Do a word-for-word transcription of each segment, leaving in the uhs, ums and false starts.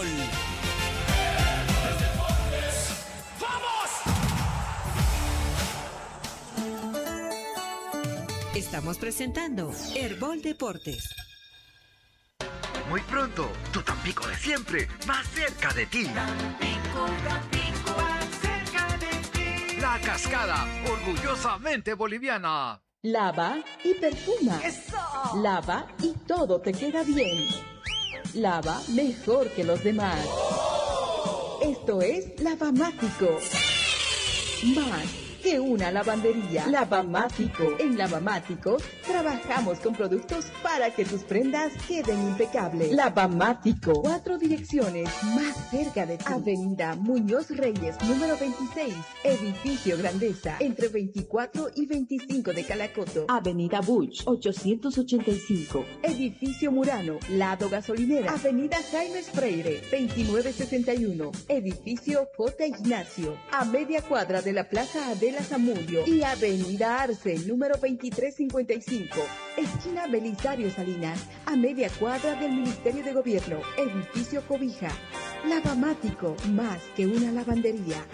Herbol. Estamos presentando Herbol Deportes. Muy pronto, tu Tampico de siempre, más cerca de ti. Tampico, Tampico, más cerca de ti. La Cascada, orgullosamente boliviana. Lava y perfuma. ¡Eso! Lava y todo te queda bien. Lava mejor que los demás. ¡Oh! Esto es Lavamático. ¡Sí! Más que una lavandería. Lavamático. En Lavamático trabajamos con productos para que tus prendas queden impecables. Lavamático. Cuatro direcciones más cerca de ti. Avenida Muñoz Reyes, número veintiséis. Edificio Grandeza, entre veinticuatro y veinticinco de Calacoto. Avenida Buch, ochocientos ochenta y cinco. Edificio Murano, lado gasolinera. Avenida Jaime Freire, veintinueve sesenta y uno. Edificio J. Ignacio, a media cuadra de la Plaza Adela Zamudio. Y Avenida Arce, número veintitrés cincuenta y cinco. Esquina Belisario Salinas, a media cuadra del Ministerio de Gobierno. Edificio Cobija. Lavamático, más que una lavandería.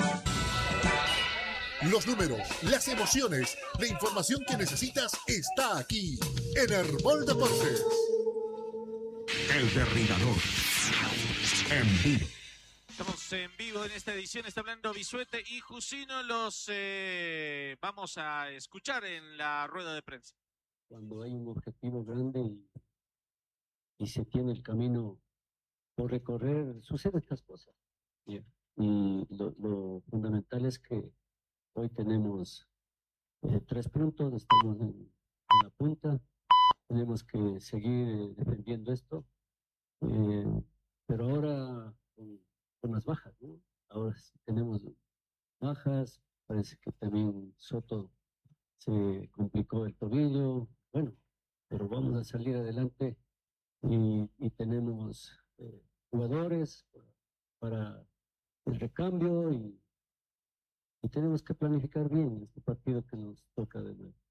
Los números, las emociones, la información que necesitas está aquí en Herbol Deportes. El Derribador. En vivo. Estamos en vivo en esta edición, está hablando Bisuete y Jusino, los eh, vamos a escuchar en la rueda de prensa. Cuando hay un objetivo grande y, y se tiene el camino por recorrer, suceden estas cosas. Yeah. Y lo, lo fundamental es que hoy tenemos eh, tres puntos, estamos en, en la punta, tenemos que seguir eh, defendiendo esto, eh, pero ahora con, con las bajas, ¿no? Ahora sí tenemos bajas, parece que también Soto se complicó el tobillo, bueno, pero vamos a salir adelante y, y tenemos eh, jugadores para el recambio y Y tenemos que planificar bien este partido que nos toca de nuevo.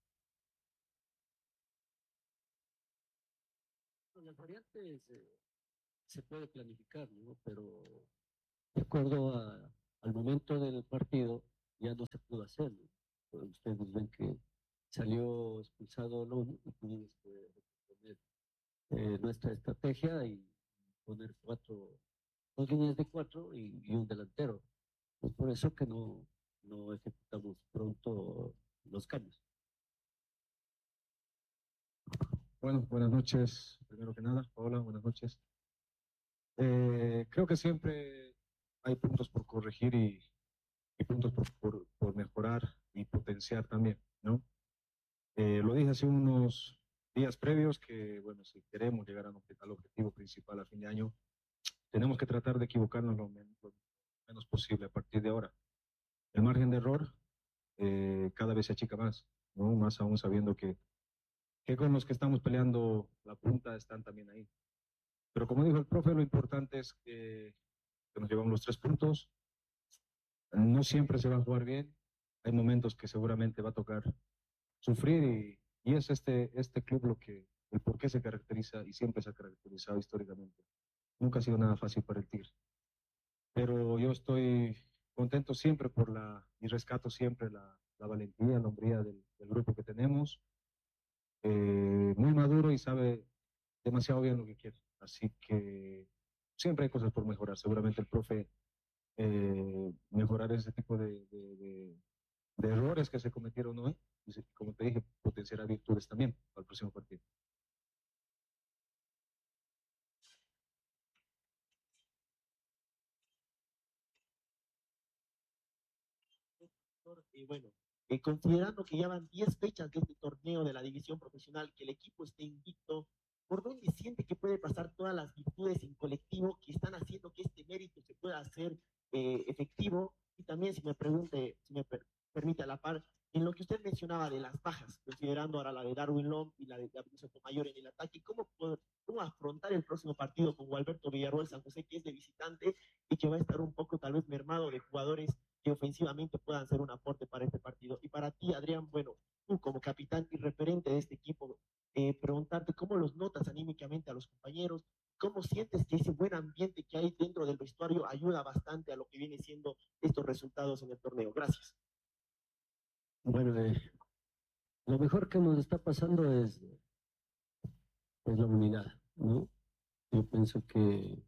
Las variantes eh, se puede planificar, ¿no? Pero de acuerdo a, al momento del partido ya no se pudo hacer, ¿no? Pues ustedes ven que salió expulsado Luna y tuvimos que poner eh, nuestra estrategia y poner cuatro, dos líneas de cuatro y, y un delantero. Es por eso que no no ejecutamos pronto los cambios. Bueno, buenas noches, primero que nada. Hola, buenas noches. Eh, creo que siempre hay puntos por corregir y, y puntos por, por, por mejorar y potenciar también, ¿no? Eh, lo dije hace unos días previos que, bueno, si queremos llegar a un, al objetivo principal a fin de año, tenemos que tratar de equivocarnos lo menos, lo menos posible a partir de ahora. El margen de error eh, cada vez se achica más, ¿no? Más aún sabiendo que, que con los que estamos peleando la punta están también ahí. Pero como dijo el profe, lo importante es que, que nos llevamos los tres puntos. No siempre se va a jugar bien. Hay momentos que seguramente va a tocar sufrir y, y es este, este club lo que, el por qué se caracteriza y siempre se ha caracterizado históricamente. Nunca ha sido nada fácil para el Tigre. Pero yo estoy contento siempre por la, y rescato siempre la, la valentía, la hombría del, del grupo que tenemos, eh, muy maduro y sabe demasiado bien lo que quiere, así que siempre hay cosas por mejorar, seguramente el profe eh, mejorar ese tipo de, de, de, de errores que se cometieron hoy, y como te dije, potenciará virtudes también para el próximo partido. Y bueno, eh, considerando que ya van diez fechas de este torneo de la división profesional, que el equipo esté invicto, ¿por dónde siente que puede pasar todas las virtudes en colectivo que están haciendo que este mérito se pueda hacer eh, efectivo? Y también, si me pregunte, si me per permite a la par, en lo que usted mencionaba de las bajas, considerando ahora la de Darwin Long y la de Gabriel Sotomayor en el ataque, ¿cómo, poder, ¿cómo afrontar el próximo partido con Gualberto Villarroel San José, que es de visitante y que va a estar un poco tal vez mermado de jugadores que ofensivamente puedan ser un aporte para este partido? Y para ti, Adrián, bueno, tú como capitán y referente de este equipo, eh, preguntarte cómo los notas anímicamente a los compañeros, ¿Cómo sientes que ese buen ambiente que hay dentro del vestuario ayuda bastante a lo que viene siendo estos resultados en el torneo? Gracias. Bueno, eh, lo mejor que nos está pasando es, es la unidad, ¿no? Yo pienso que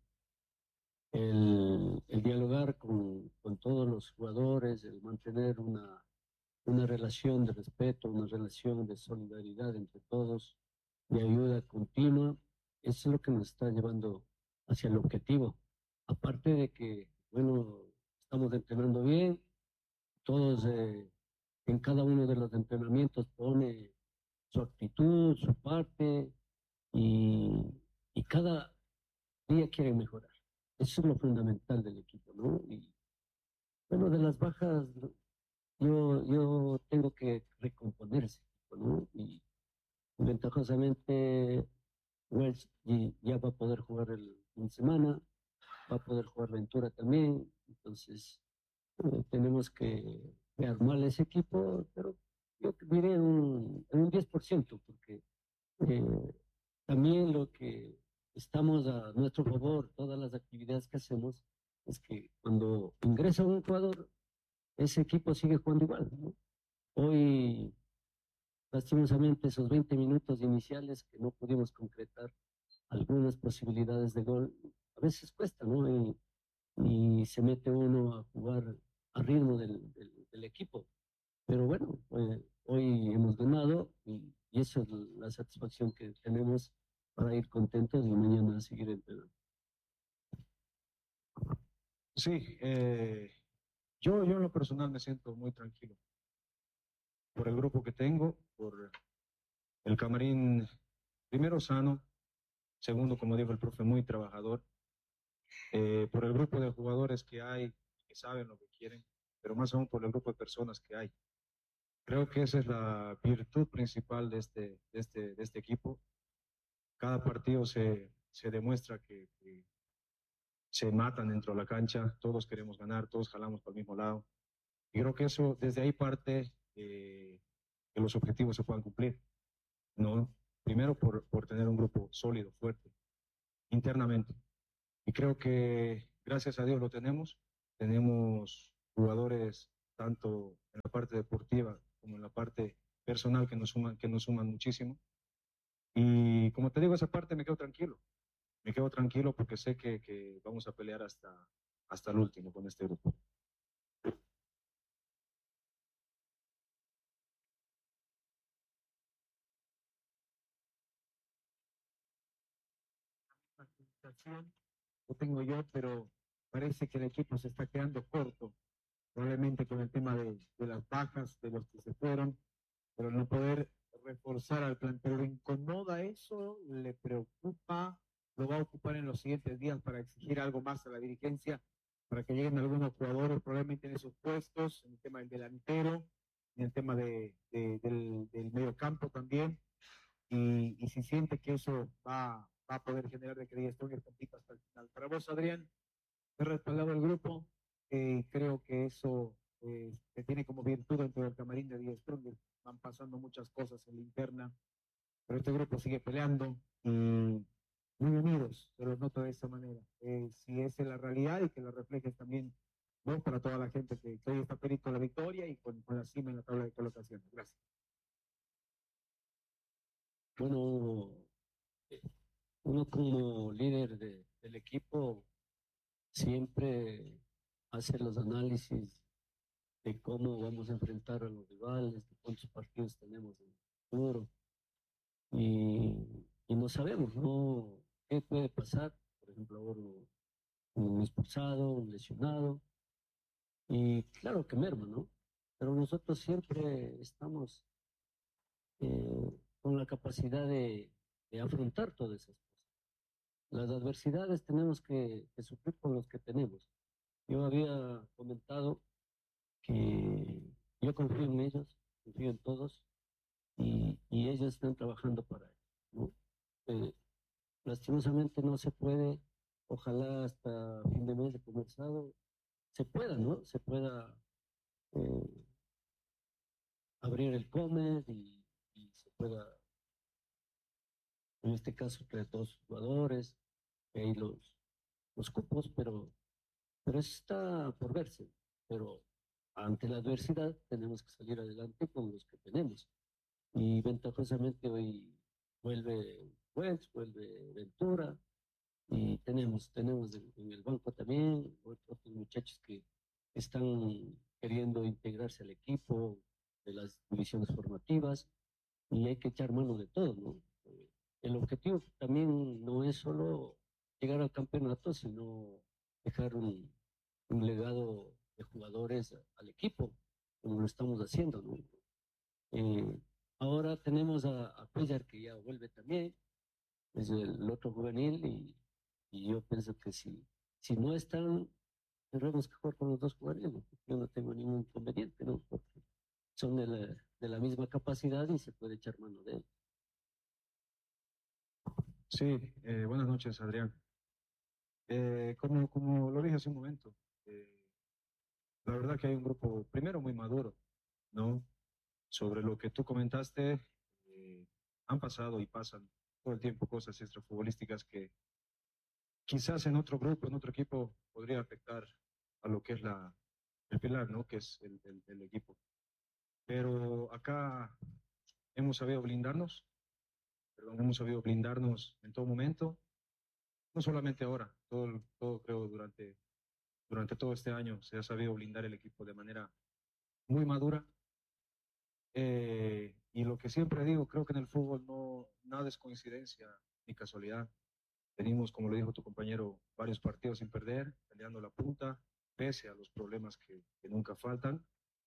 el, el dialogar con, con todos los jugadores, el mantener una, una relación de respeto, una relación de solidaridad entre todos, de ayuda continua, eso es lo que nos está llevando hacia el objetivo. Aparte de que, bueno, estamos entrenando bien, todos eh, en cada uno de los entrenamientos pone su actitud, su parte, y, y cada día quieren mejorar. Eso es lo fundamental del equipo, ¿no? Y bueno, de las bajas, yo, yo tengo que recomponerse, ¿no? Y ventajosamente, Wells y- ya va a poder jugar el fin de semana, va a poder jugar Ventura también, entonces eh, tenemos que armar ese equipo, pero yo diré en un, en un diez por ciento, porque eh, también lo que estamos a nuestro favor, todas las actividades que hacemos, es que cuando ingresa un jugador, ese equipo sigue jugando igual, ¿no? Hoy, lastimosamente, esos veinte minutos iniciales que no pudimos concretar algunas posibilidades de gol, a veces cuesta, ¿no? Y, y se mete uno a jugar al ritmo del, del, del equipo. Pero bueno, eh, hoy hemos ganado y, y eso es la satisfacción que tenemos para ir contentos y mañana seguir entrenando. Sí, eh, yo, yo en lo personal me siento muy tranquilo por el grupo que tengo, por el camarín, primero sano, segundo, como dijo el profe, muy trabajador, eh, por el grupo de jugadores que hay, que saben lo que quieren, pero más aún por el grupo de personas que hay. Creo que esa es la virtud principal de este, de este, de este equipo. Cada partido se, se demuestra que, que se matan dentro de la cancha, todos queremos ganar, todos jalamos para el mismo lado. Y creo que eso, desde ahí parte eh, que los objetivos se puedan cumplir, ¿no? Primero por, por tener un grupo sólido, fuerte, internamente. Y creo que gracias a Dios lo tenemos. Tenemos jugadores tanto en la parte deportiva como en la parte personal que nos suman, que nos suman muchísimo. Y como te digo, esa parte me quedo tranquilo. Me quedo tranquilo porque sé que, que vamos a pelear hasta, hasta el último con este grupo. Lo tengo yo, pero parece que el equipo se está quedando corto, probablemente con el tema de, de las bajas, de los que se fueron, pero no poder reforzar al plantel. ¿Le incomoda eso? ¿Le preocupa? ¿Lo va a ocupar en los siguientes días para exigir algo más a la dirigencia, para que lleguen algunos jugadores probablemente en esos puestos, en el tema del delantero, en el tema de, de- del, del medio campo también? Y, y si siente que eso va, va a poder generar de que Díaz Stronger compita hasta el final. Para vos, Adrián, he respaldado el grupo, eh, creo que eso eh, que tiene como virtud dentro del camarín de Díaz Stronger. Van pasando muchas cosas en la interna, pero este grupo sigue peleando y muy unidos, se los noto de esa manera. Eh, si esa es la realidad y que lo reflejes también vos para toda la gente que, que hoy está feliz con la victoria y con, con la cima en la tabla de colocación. Gracias. Bueno, eh, uno como líder de- del equipo siempre hace los análisis de cómo vamos a enfrentar a los rivales, de cuántos partidos tenemos en el futuro. Y, y no sabemos, ¿no? ¿Qué puede pasar? Por ejemplo, ahora un expulsado, un lesionado. Y claro que merma, ¿no? Pero nosotros siempre estamos eh, con la capacidad de, de afrontar todas esas cosas. Las adversidades tenemos que, que sufrir con los que tenemos. Yo había comentado que yo confío en ellos, confío en todos y, y ellos están trabajando para eso, ¿no? Eh, lastimosamente no se puede, ojalá hasta fin de mes de conversado se pueda, ¿no? Se pueda eh, abrir el comer y, y se pueda, en este caso, traer todos los jugadores. hay los, los cupos, pero, pero eso está por verse. Pero ante la adversidad tenemos que salir adelante con los que tenemos. Y ventajosamente hoy vuelve Wells, vuelve Ventura, y tenemos, tenemos en, en el banco también otros muchachos que están queriendo integrarse al equipo de las divisiones formativas, y hay que echar mano de todo, ¿no? Eh, El objetivo también no es solo llegar al campeonato, sino dejar un, un legado de jugadores al equipo, como lo estamos haciendo, ¿no? Eh, ahora tenemos a, a Cuellar, que ya vuelve también, es el otro juvenil, y, y yo pienso que si, si no están, tendremos que jugar con los dos juveniles, ¿no? Yo no tengo ningún inconveniente, ¿no? Porque son de la, de la misma capacidad y se puede echar mano de él. Sí, eh, buenas noches, Adrián. Eh, como, como lo dije hace un momento, eh, la verdad que hay un grupo, primero, muy maduro, ¿no? Sobre lo que tú comentaste, eh, han pasado y pasan todo el tiempo cosas extrafutbolísticas que quizás en otro grupo, en otro equipo, podría afectar a lo que es la, el pilar, ¿no? Que es el, el, el equipo. Pero acá hemos sabido blindarnos, perdón, hemos sabido blindarnos en todo momento, no solamente ahora, todo, todo creo durante, durante todo este año se ha sabido blindar el equipo de manera muy madura. Eh, y lo que siempre digo, creo que en el fútbol no, nada es coincidencia ni casualidad. Venimos, como lo dijo tu compañero, varios partidos sin perder, peleando la punta, pese a los problemas que, que nunca faltan.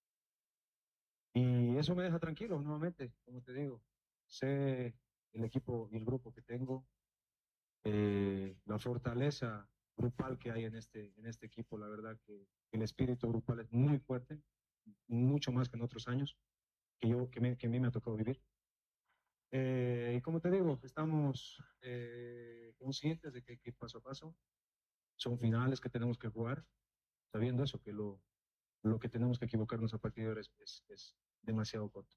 Y eso me deja tranquilo, nuevamente, como te digo. Sé el equipo y el grupo que tengo, eh, la fortaleza grupal que hay en este, en este equipo. La verdad que el espíritu grupal es muy fuerte, mucho más que en otros años que, yo, que, me, que a mí me ha tocado vivir. Eh, y como te digo, estamos eh, conscientes de que, que paso a paso son finales que tenemos que jugar, sabiendo eso, que lo, lo que tenemos que equivocarnos a partir de ahora es, es, es demasiado corto.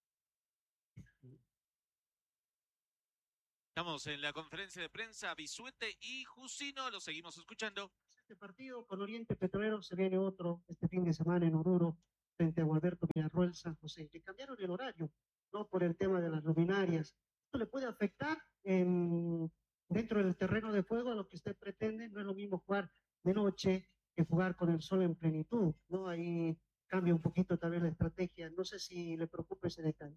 Estamos en la conferencia de prensa, Bisuete y Jusino, lo seguimos escuchando. Este partido con Oriente Petrolero se viene otro este fin de semana en Oruro, frente a Gualberto Villarroel San José. Le cambiaron el horario, ¿no? Por el tema de las luminarias. Esto le puede afectar en, dentro del terreno de juego a lo que usted pretende. No es lo mismo jugar de noche que jugar con el sol en plenitud, ¿no? Ahí cambia un poquito tal vez la estrategia. No sé si le preocupa ese detalle.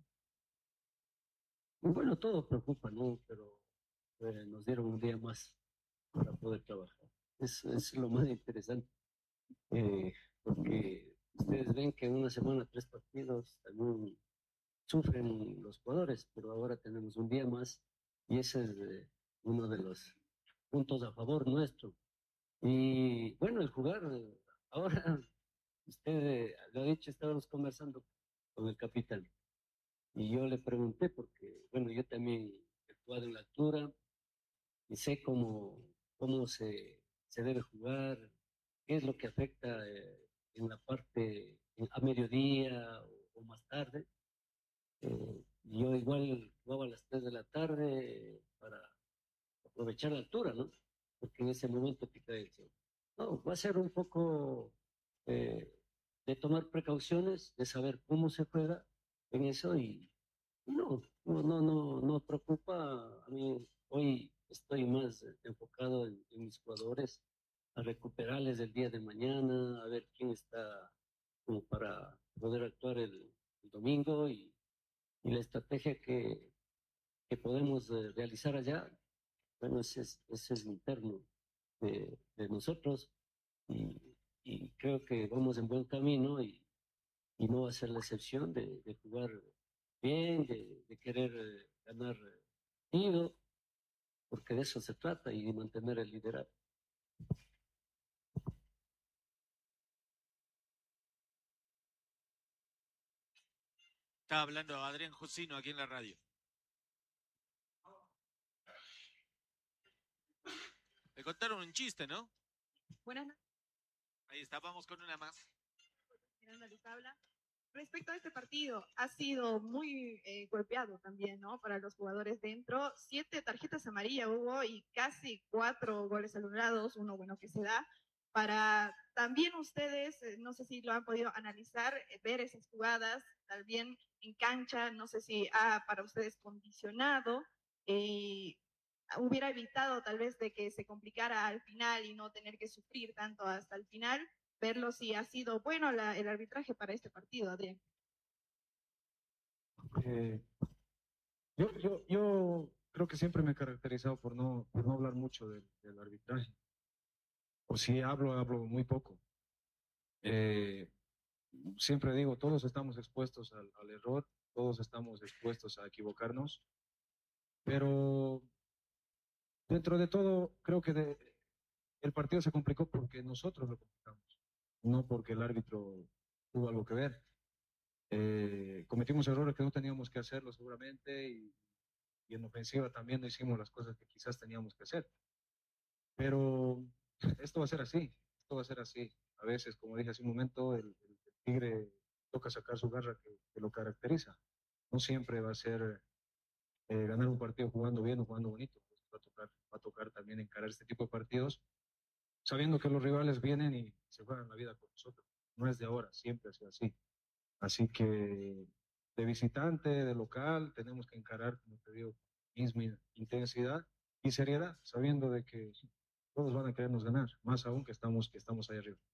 Bueno, todo preocupa, ¿no? Pero eh, nos dieron un día más para poder trabajar. Es, es lo más interesante, eh, porque ustedes ven que en una semana tres partidos también sufren los jugadores, pero ahora tenemos un día más y ese es eh, uno de los puntos a favor nuestro. Y bueno, el jugar, eh, ahora, usted eh, lo ha dicho, estábamos conversando con el capitán y yo le pregunté porque, bueno, yo también he jugado en la altura y sé cómo, cómo se, se debe jugar, qué es lo que afecta eh, en la parte en- a mediodía o, o más tarde. Eh, yo igual jugaba a las tres de la tarde para aprovechar la altura, ¿no? Porque en ese momento pica el sol. No, va a ser un poco eh, de tomar precauciones, de saber cómo se juega en eso y no, no, no, no, no preocupa. A mí hoy estoy más eh, enfocado en, en mis jugadores, a recuperarles el día de mañana, a ver quién está como para poder actuar el, el domingo y, y la estrategia que, que podemos eh, realizar allá, bueno, ese es, ese es interno de, de nosotros y, y creo que vamos en buen camino y, y no va a ser la excepción de, de jugar bien, de, de querer eh, ganar eh, partido, porque de eso se trata y de mantener el liderazgo. Estaba hablando Adrián Jusino aquí en la radio. Le contaron un chiste, ¿no? Buenas noches, Ahí está, vamos con una más. Miranda les habla. respecto a este partido, ha sido muy eh, golpeado también, ¿no? Para los jugadores dentro. Siete tarjetas amarillas hubo y casi cuatro goles anulados, uno bueno que se da. Para también ustedes, eh, no sé si lo han podido analizar, eh, ver esas jugadas, también en cancha, no sé si ha para ustedes condicionado, eh, hubiera evitado tal vez de que se complicara al final y no tener que sufrir tanto hasta el final, verlo si ha sido bueno la, el arbitraje para este partido, Adrián. Eh, yo, yo, yo creo que siempre me he caracterizado por no, por no hablar mucho del, del arbitraje. O si hablo, hablo muy poco. Eh, siempre digo, todos estamos expuestos al, al error, todos estamos expuestos a equivocarnos, pero dentro de todo, creo que de, el partido se complicó porque nosotros lo complicamos, no porque el árbitro tuvo algo que ver. Eh, cometimos errores que no teníamos que hacerlo seguramente y, y en ofensiva también no hicimos las cosas que quizás teníamos que hacer. Pero esto va a ser así, esto va a ser así. A veces, como dije hace un momento, el, el, el tigre toca sacar su garra que, que lo caracteriza. No siempre va a ser eh, ganar un partido jugando bien o jugando bonito. Pues va a tocar, va a tocar también encarar este tipo de partidos sabiendo que los rivales vienen y se juegan la vida con nosotros. No es de ahora, siempre ha sido así. Así que de visitante, de local, tenemos que encarar, como te digo, misma intensidad y seriedad, sabiendo de que todos van a querernos ganar, más aún que estamos, que estamos ahí arriba.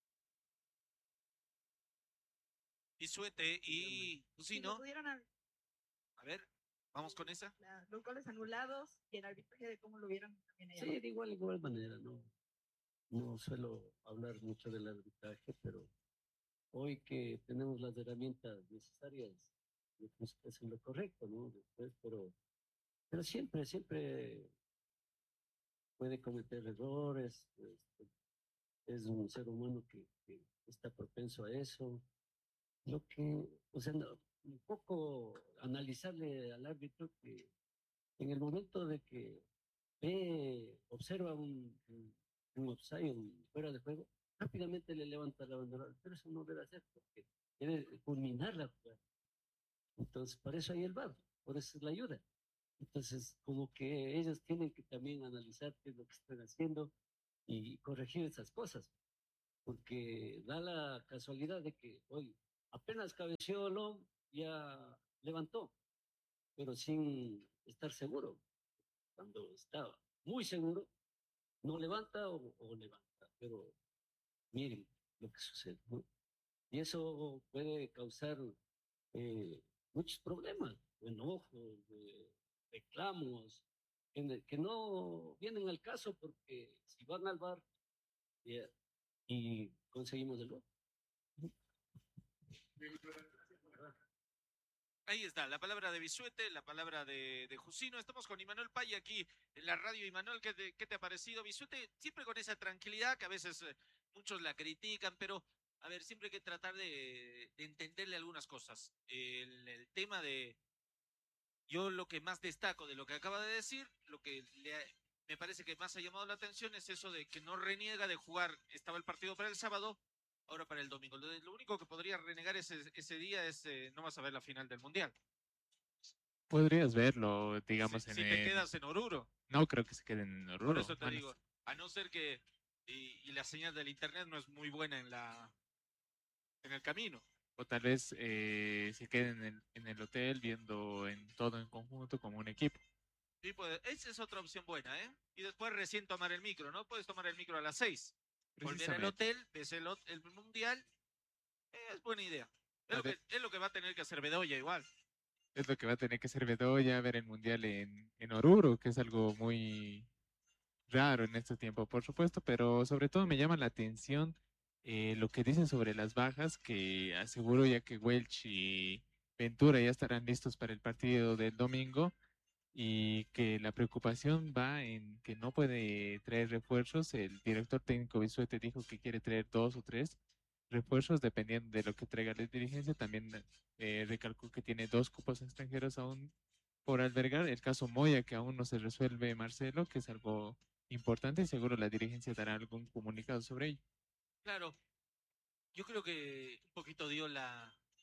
Bisuete y Jusino. Si pudieron a, a ver, vamos con esa. La, los goles anulados y el arbitraje de cómo lo vieron también allá. Sí, de igual, igual manera, no, no suelo hablar mucho del arbitraje, pero hoy que tenemos las herramientas necesarias, es lo correcto, ¿no? Después, pero, pero siempre, siempre puede cometer errores, este, es un ser humano que, que está propenso a eso. Lo que, o sea, no, un poco analizarle al árbitro que en el momento de que ve, observa un, un, un offside, un fuera de juego, rápidamente le levanta la bandera, pero eso no debe hacer porque debe culminar la jugada. Entonces, para eso hay el V A R, por eso es la ayuda. Entonces, como que ellos tienen que también analizar qué es lo que están haciendo y corregir esas cosas, porque da la casualidad de que hoy apenas cabeció Lom, ya levantó, pero sin estar seguro. Cuando estaba muy seguro, no levanta o, o levanta, pero miren lo que sucede, ¿no? Y eso puede causar eh, muchos problemas, enojos, eh, reclamos, que, que no vienen al caso porque si van al V A R yeah, y conseguimos el gol. Ahí está, la palabra de Bisuete, la palabra de, de Jusino. Estamos con Imanol Paya aquí en la radio. Imanol, ¿qué te, qué te ha parecido? Bisuete siempre con esa tranquilidad que a veces eh, muchos la critican, pero a ver, siempre hay que tratar de, de entenderle algunas cosas. El, el tema de, yo lo que más destaco de lo que acaba de decir, lo que le ha, me parece que más ha llamado la atención es eso de que no reniega de jugar, estaba el partido para el sábado, ahora para el domingo. Lo, lo único que podría renegar ese, ese día es eh, no vas a ver la final del Mundial. Podrías verlo, digamos, si, en si el... te quedas en Oruro. No creo que se queden en Oruro. Por eso te bueno, digo, a no ser que y, y la señal del internet no es muy buena en la en el camino. O tal vez eh, se queden en, en el hotel viendo en todo en conjunto como un equipo. Sí, pues, esa es otra opción buena, ¿eh? Y después recién tomar el micro, ¿no? Puedes tomar el micro a las seis. Volver al hotel, ves el, el mundial. Eh, es buena idea. Es lo, que, es lo que va a tener que hacer Bedoya igual. Es lo que va a tener que hacer Bedoya, ver el mundial en, en Oruro, que es algo muy raro en este tiempo, por supuesto, pero sobre todo me llama la atención eh, lo que dicen sobre las bajas, que aseguro ya que Welch y Ventura ya estarán listos para el partido del domingo. Y que la preocupación va en que no puede traer refuerzos. El director técnico Bisuete dijo que quiere traer dos o tres refuerzos dependiendo de lo que traiga la dirigencia. También eh, recalcó que tiene dos cupos extranjeros aún por albergar. El caso Moya, que aún no se resuelve, Marcelo, que es algo importante y seguro la dirigencia dará algún comunicado sobre ello. Claro, yo creo que un poquito dio la,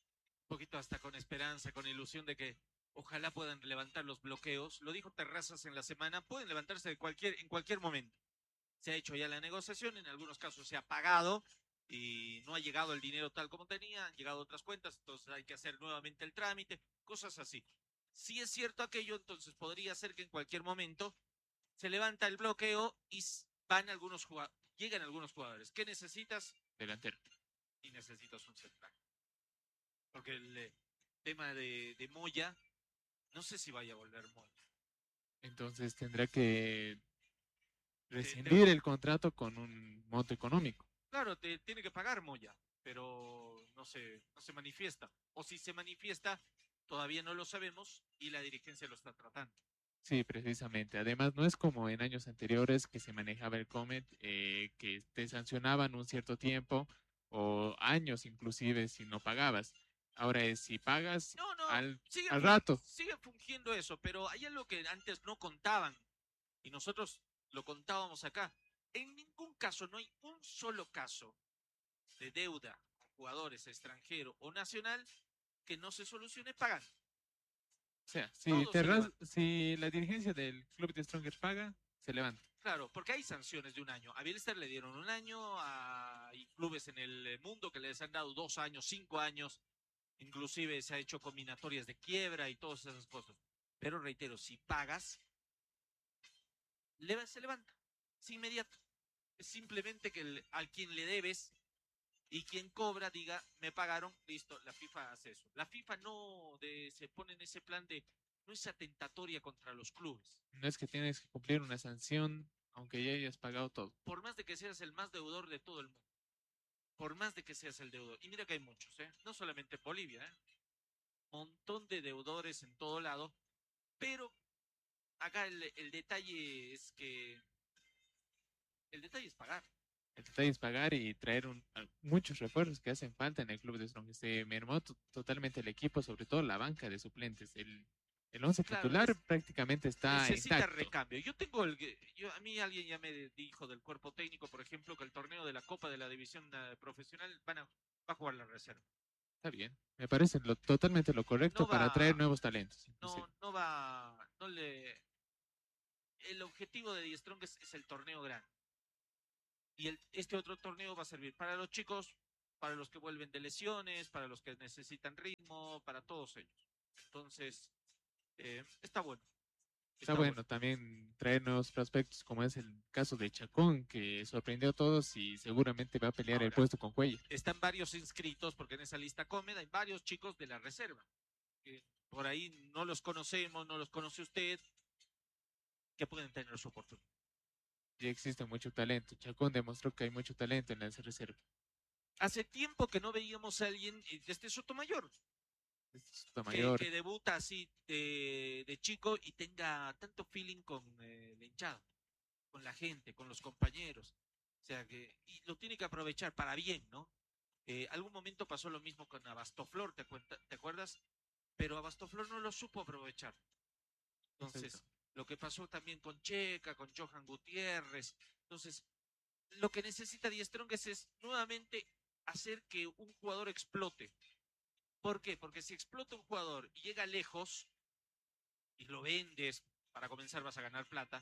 un poquito hasta con esperanza, con ilusión de que ojalá puedan levantar los bloqueos. Lo dijo Terrazas en la semana, pueden levantarse de cualquier, en cualquier momento. Se ha hecho ya la negociación, en algunos casos se ha pagado y no ha llegado el dinero tal como tenía, han llegado otras cuentas, entonces hay que hacer nuevamente el trámite, cosas así. Si es cierto aquello, entonces podría ser que en cualquier momento se levanta el bloqueo y van algunos jugadores, llegan algunos jugadores. ¿Qué necesitas? Delantero. Y necesitas un central. Porque el eh, tema de, de Moya, no sé si vaya a volver Moya. Entonces tendrá que rescindir el contrato con un monto económico. Claro, te tiene que pagar Moya, pero no se, no se manifiesta. O si se manifiesta, todavía no lo sabemos y la dirigencia lo está tratando. Sí, precisamente. Además, no es como en años anteriores que se manejaba el Comet, eh, que te sancionaban un cierto tiempo o años inclusive si no pagabas. Ahora es si pagas no, no, al, sigue al fun- rato. Sigue fungiendo eso, pero hay algo que antes no contaban y nosotros lo contábamos acá. En ningún caso, no hay un solo caso de deuda con jugadores extranjero o nacional que no se solucione pagando. O sea, si, Todo te se ras- levanta. si la dirigencia del club de Strongers paga, se levanta. Claro, porque hay sanciones de un año. A Bielster le dieron un año, a- hay clubes en el mundo que les han dado dos años, cinco años, inclusive se ha hecho combinatorias de quiebra y todas esas cosas. Pero reitero, si pagas, leva- se levanta, es inmediato. Es simplemente que el- al quien le debes y quien cobra diga, me pagaron, listo, la FIFA hace eso. La FIFA no de- se pone en ese plan de, no es atentatoria contra los clubes. No es que tienes que cumplir una sanción, aunque ya hayas pagado todo. Por más de que seas el más deudor de todo el mundo. Por más de que seas el deudor. Y mira que hay muchos, ¿eh? No solamente en Bolivia, ¿eh? Montón de deudores en todo lado. Pero acá el, el detalle es que el detalle es pagar. El detalle es pagar y traer un, a- muchos refuerzos que hacen falta en el club de Strongers. Se mermó to- totalmente el equipo, sobre todo la banca de suplentes. El, el once Claro, titular es- prácticamente está Necesita intacto. recambio. Yo tengo el que- yo a mí alguien ya me dijo del cuerpo técnico, por ejemplo, que el torneo de la Copa de la División eh, Profesional van a, va a jugar la reserva. Está bien. Me parece lo, totalmente lo correcto No para va- traer nuevos talentos. inclusive. No, no va, no le. El objetivo de Die Strong es, es el torneo grande. Y el, este otro torneo va a servir para los chicos, para los que vuelven de lesiones, para los que necesitan ritmo, para todos ellos. Entonces, eh, está bueno. Está bueno también traer nuevos prospectos, como es el caso de Chacón, que sorprendió a todos y seguramente va a pelear el Ahora, puesto con Cuellar. Están varios inscritos, porque en esa lista Comed hay varios chicos de la reserva. Que por ahí no los conocemos, no los conoce usted, que pueden tener su oportunidad. Ya existe mucho talento. Chacón demostró que hay mucho talento en la reserva. Hace tiempo que no veíamos a alguien eh, desde Sotomayor. Que, Sotomayor. que debuta así de, de chico y tenga tanto feeling con eh, la hinchada, con la gente, con los compañeros. O sea, que y lo tiene que aprovechar para bien, ¿no? Eh, algún momento pasó lo mismo con Abastoflor, ¿te, cuenta- ¿te acuerdas? Pero Abastoflor no lo supo aprovechar. Entonces, lo que pasó también con Checa, con Johan Gutiérrez. Entonces, lo que necesita Die Strongest es nuevamente hacer que un jugador explote. ¿Por qué? Porque si explota un jugador y llega lejos y lo vendes, para comenzar vas a ganar plata,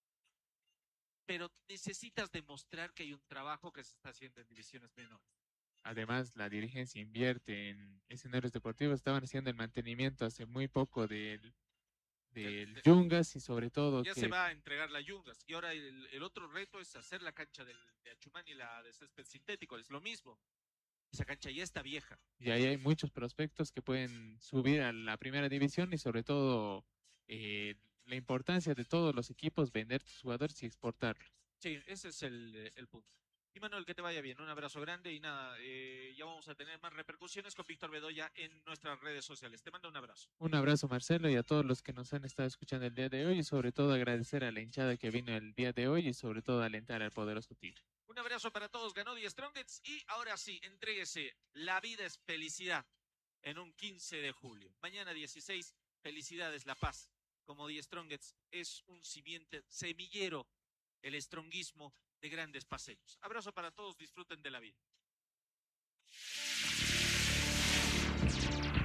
pero necesitas demostrar que hay un trabajo que se está haciendo en divisiones menores. Además, la dirigencia invierte en escenarios deportivos. Estaban haciendo el mantenimiento hace muy poco del, del Yungas y sobre todo Ya que se va a entregar la Yungas. Y ahora el, el otro reto es hacer la cancha del, de Achumán y la de césped sintético. Es lo mismo. Esa cancha ya está vieja. y ahí hay muchos prospectos que pueden subir a la primera división y sobre todo eh, la importancia de todos los equipos vender sus jugadores y exportarlos. Sí, ese es el, eh, el punto. Y Manuel, que te vaya bien. Un abrazo grande y nada, eh, ya vamos a tener más repercusiones con Víctor Bedoya en nuestras redes sociales. Te mando un abrazo. Un abrazo, Marcelo, y a todos los que nos han estado escuchando el día de hoy y sobre todo agradecer a la hinchada que vino el día de hoy y sobre todo alentar al poderoso Tigre. Un abrazo para todos, ganó Die Strongest y ahora sí, entréguese. La vida es felicidad en un quince de julio. Mañana dieciséis, felicidades, la paz. Como Die Strongest es un simiente, semillero, el stronguismo de grandes paseos. Abrazo para todos, disfruten de la vida.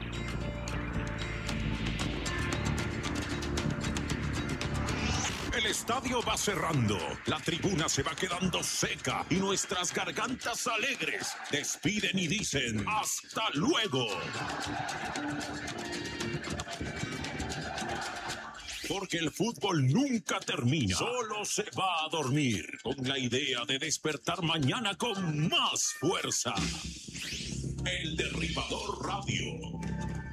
El estadio va cerrando, la tribuna se va quedando seca y nuestras gargantas alegres despiden y dicen ¡hasta luego! Porque el fútbol nunca termina, solo se va a dormir con la idea de despertar mañana con más fuerza. El Derribador Radio.